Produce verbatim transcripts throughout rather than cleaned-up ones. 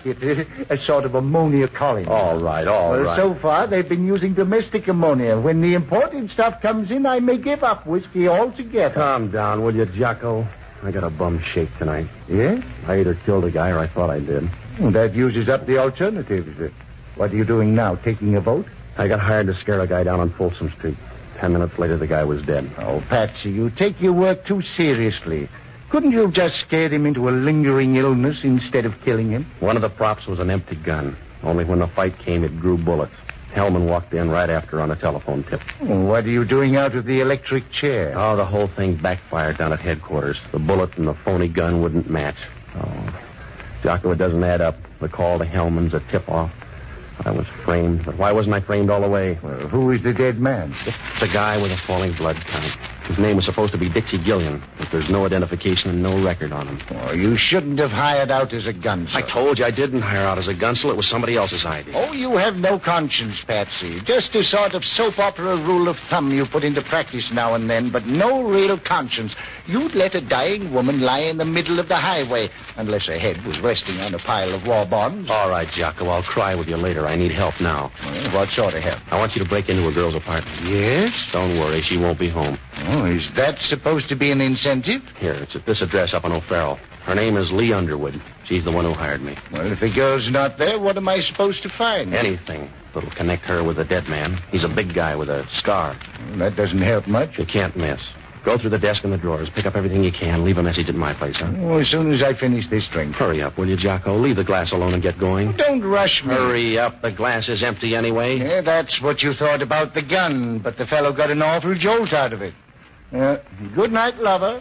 it. A sort of ammonia colony. All right, all well, right. So far, they've been using domestic ammonia. When the imported stuff comes in, I may give up whiskey altogether. Calm down, will you, Jocko? I got a bum shake tonight. Yes? I either killed a guy or I thought I did. Well, that uses up the alternatives. What are you doing now, taking a vote? I got hired to scare a guy down on Folsom Street. Ten minutes later, the guy was dead. Oh, Patsy, you take your work too seriously. Couldn't you have just scared him into a lingering illness instead of killing him? One of the props was an empty gun. Only when the fight came, it grew bullets. Hellman walked in right after on a telephone tip. Oh, what are you doing out of the electric chair? Oh, the whole thing backfired down at headquarters. The bullet and the phony gun wouldn't match. Oh, Jocko, it doesn't add up. The call to Hellman's a tip-off. I was framed, but why wasn't I framed all the way? Well, who is the dead man? It's a guy with a falling blood count. His name was supposed to be Dixie Gillian, but there's no identification and no record on him. Oh, you shouldn't have hired out as a gunsel. I told you I didn't hire out as a gunsel. It was somebody else's idea. Oh, you have no conscience, Patsy. Just a sort of soap opera rule of thumb you put into practice now and then, but no real conscience. You'd let a dying woman lie in the middle of the highway, unless her head was resting on a pile of war bonds. All right, Jocko, I'll cry with you later. I need help now. Well, what sort of help? I want you to break into a girl's apartment. Yes? Don't worry, she won't be home. Oh, is that supposed to be an incentive? Here, it's at this address up on O'Farrell. Her name is Lee Underwood. She's the one who hired me. Well, if the girl's not there, what am I supposed to find? Anything that'll connect her with the dead man. He's a big guy with a scar. Well, that doesn't help much. You can't miss. Go through the desk and the drawers. Pick up everything you can. Leave a message at my place, huh? Oh, as soon as I finish this drink. Hurry up, will you, Jocko? Leave the glass alone and get going. Don't rush me. Hurry up. The glass is empty anyway. Yeah, that's what you thought about the gun, but the fellow got an awful jolt out of it. Uh, good night, lover.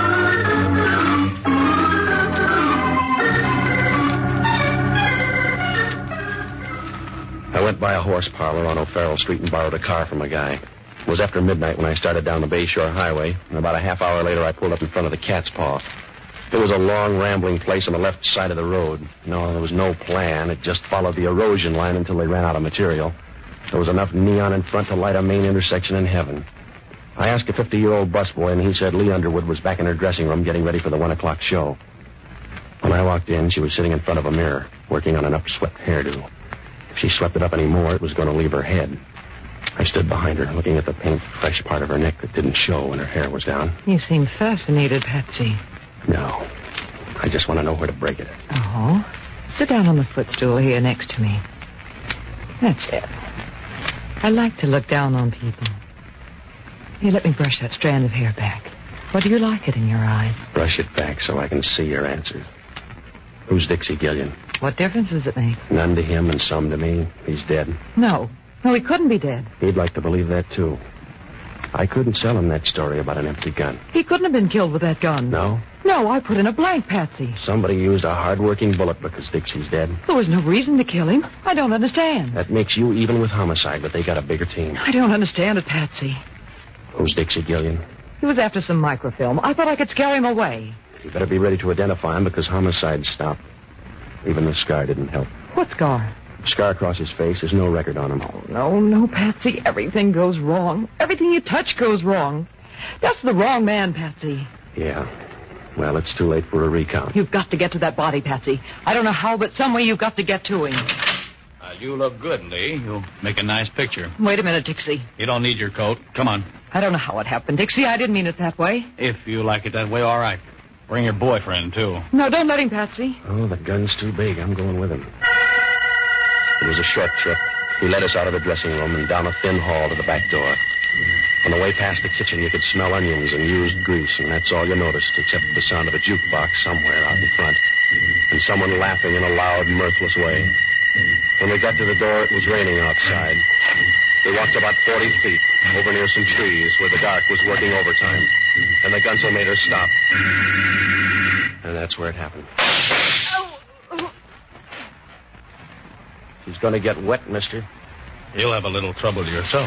I went by a horse parlor on O'Farrell Street and borrowed a car from a guy. It was after midnight when I started down the Bayshore Highway, and about a half hour later I pulled up in front of the Cat's Paw. It was a long, rambling place on the left side of the road. No, there was no plan. It just followed the erosion line until they ran out of material. There was enough neon in front to light a main intersection in heaven. I asked a fifty-year-old busboy, and he said Lee Underwood was back in her dressing room getting ready for the one o'clock show. When I walked in, she was sitting in front of a mirror, working on an upswept hairdo. If she swept it up any more, it was going to leave her head. I stood behind her, looking at the pink, fresh part of her neck that didn't show when her hair was down. You seem fascinated, Patsy. No. I just want to know where to break it. Oh? Sit down on the footstool here next to me. That's it. I like to look down on people. Here, let me brush that strand of hair back. What do you like it in your eyes? Brush it back so I can see your answers. Who's Dixie Gillian? What difference does it make? None to him and some to me. He's dead. No. No, he couldn't be dead. He'd like to believe that, too. I couldn't sell him that story about an empty gun. He couldn't have been killed with that gun. No? No, I put in a blank, Patsy. Somebody used a hard-working bullet because Dixie's dead. There was no reason to kill him. I don't understand. That makes you even with homicide, but they got a bigger team. I don't understand it, Patsy. Who's Dixie Gillian? He was after some microfilm. I thought I could scare him away. You better be ready to identify him because homicide stopped. Even the scar didn't help. What scar? Scar across his face. There's no record on him. Oh, no, no, Patsy. Everything goes wrong. Everything you touch goes wrong. That's the wrong man, Patsy. Yeah. Well, it's too late for a recount. You've got to get to that body, Patsy. I don't know how, but some way you've got to get to him. Uh, you look good, Lee. You'll make a nice picture. Wait a minute, Dixie. You don't need your coat. Come on. I don't know how it happened, Dixie. I didn't mean it that way. If you like it that way, all right. Bring your boyfriend, too. No, don't let him, Patsy. Oh, the gun's too big. I'm going with him. It was a short trip. He led us out of the dressing room and down a thin hall to the back door. On the way past the kitchen, you could smell onions and used grease, and that's all you noticed, except the sound of a jukebox somewhere out in front, and someone laughing in a loud, mirthless way. When we got to the door, it was raining outside. We walked about forty feet, over near some trees where the dark was working overtime, and the gunsel made her stop. And that's where it happened. She's going to get wet, mister. You'll have a little trouble yourself.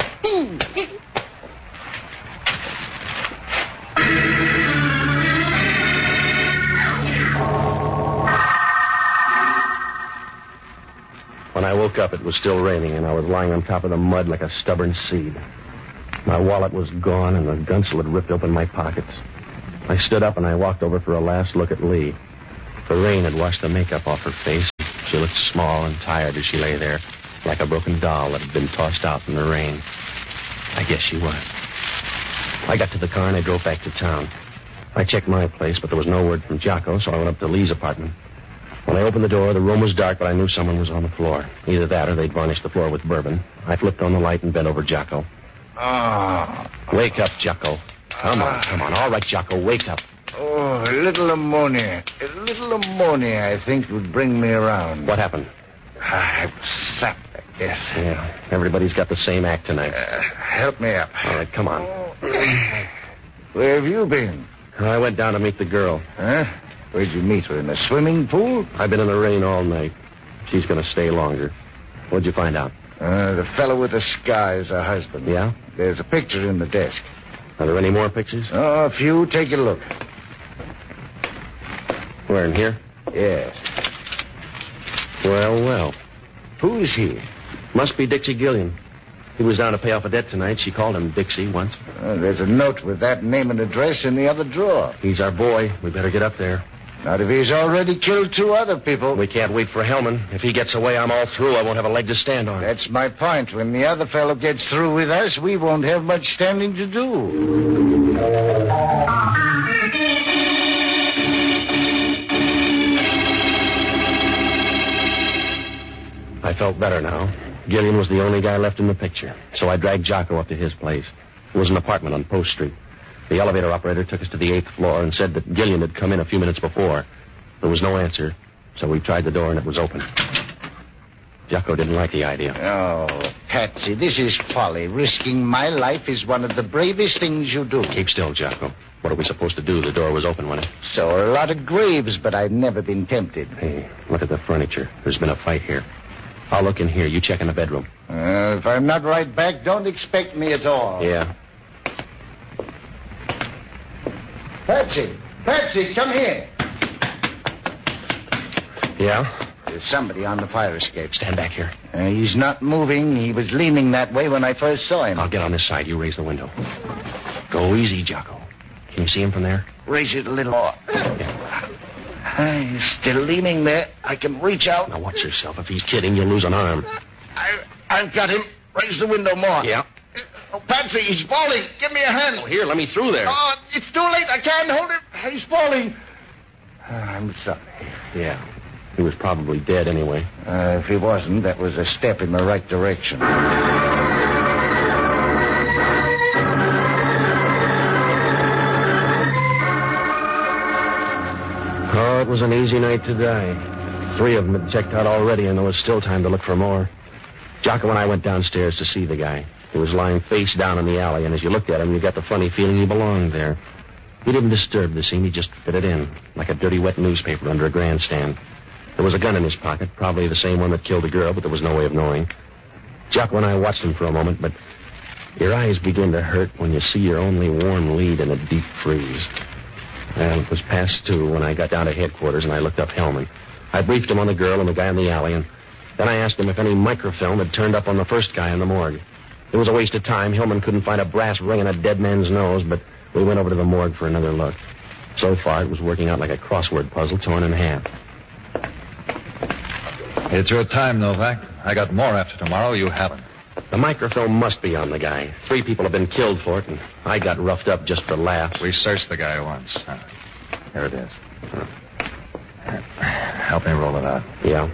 When I woke up, it was still raining, and I was lying on top of the mud like a stubborn seed. My wallet was gone, and the gunsel had ripped open my pockets. I stood up, and I walked over for a last look at Lee. The rain had washed the makeup off her face, She looked small and tired as she lay there, like a broken doll that had been tossed out in the rain. I guess she was. I got to the car and I drove back to town. I checked my place, but there was no word from Jocko, so I went up to Lee's apartment. When I opened the door, the room was dark, but I knew someone was on the floor. Either that or they'd varnished the floor with bourbon. I flipped on the light and bent over Jocko. Ah. Wake up, Jocko. Come on, come on. All right, Jocko, wake up. Oh, a little ammonia. A little ammonia, I think, would bring me around. What happened? I was sapped, I guess. Yeah, everybody's got the same act tonight. Uh, help me up. All right, come on. Where have you been? I went down to meet the girl. Huh? Where'd you meet her? In the swimming pool? I've been in the rain all night. She's going to stay longer. What'd you find out? Uh, the fellow with the scar is her husband. Yeah? There's a picture in the desk. Are there any more pictures? Oh, a few. Take a look. Where, in here? Yes. Well, well. Who is he? Must be Dixie Gillian. He was down to pay off a debt tonight. She called him Dixie once. Uh, there's a note with that name and address in the other drawer. He's our boy. We better get up there. Not if he's already killed two other people. We can't wait for Hellman. If he gets away, I'm all through. I won't have a leg to stand on. That's my point. When the other fellow gets through with us, we won't have much standing to do. I felt better now. Gillian was the only guy left in the picture, so I dragged Jocko up to his place. It was an apartment on Post Street. The elevator operator took us to the eighth floor and said that Gillian had come in a few minutes before. There was no answer, so we tried the door and it was open. Jocko didn't like the idea. Oh, Patsy, this is folly. Risking my life is one of the bravest things you do. Keep still, Jocko. What are we supposed to do? The door was open, wasn't it? So are a lot of graves, but I've never been tempted. Hey, look at the furniture. There's been a fight here. I'll look in here. You check in the bedroom. Uh, if I'm not right back, don't expect me at all. Yeah. Patsy! Patsy, come here. Yeah? There's somebody on the fire escape. Stand back here. Uh, he's not moving. He was leaning that way when I first saw him. I'll get on this side. You raise the window. Go easy, Jocko. Can you see him from there? Raise it a little more. Yeah. Uh, he's still leaning there. I can reach out. Now watch yourself. If he's kidding, you'll lose an arm. I, I've got him. Raise the window more. Yeah. Oh, Patsy, he's falling. Give me a hand. Oh, here, let me through there. Oh, it's too late. I can't hold him. He's falling. Uh, I'm sorry. Yeah. He was probably dead anyway. Uh, if he wasn't, that was a step in the right direction. Oh, it was an easy night to die. Three of them had checked out already, and there was still time to look for more. Jocko and I went downstairs to see the guy. He was lying face down in the alley, and as you looked at him, you got the funny feeling he belonged there. He didn't disturb the scene. He just fitted in, like a dirty, wet newspaper under a grandstand. There was a gun in his pocket, probably the same one that killed the girl, but there was no way of knowing. Jocko and I watched him for a moment, but your eyes begin to hurt when you see your only warm lead in a deep freeze. Well, it was past two when I got down to headquarters, and I looked up Hellman. I briefed him on the girl and the guy in the alley, and then I asked him if any microfilm had turned up on the first guy in the morgue. It was a waste of time. Hillman couldn't find a brass ring in a dead man's nose, but we went over to the morgue for another look. So far, it was working out like a crossword puzzle torn in half. It's your time, Novak. I got more after tomorrow. You haven't. The microfilm must be on the guy. Three people have been killed for it, and I got roughed up just for laughs. We searched the guy once. Uh, here it is. Uh, help me roll it out. Yeah.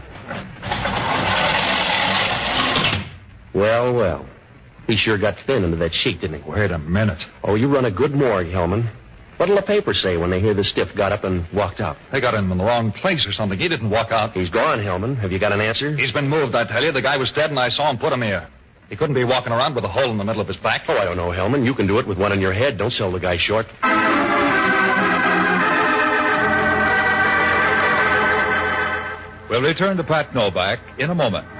Well, well. He sure got thin under that sheet, didn't he? Wait a minute. Oh, you run a good morgue, Hellman. What'll the paper say when they hear the stiff got up and walked out? They got him in the wrong place or something. He didn't walk out. He's gone, Hellman. Have you got an answer? He's been moved, I tell you. The guy was dead, and I saw him put him here. He couldn't be walking around with a hole in the middle of his back. Oh, I don't know, Hellman. You can do it with one in your head. Don't sell the guy short. We'll return to Pat Novak in a moment.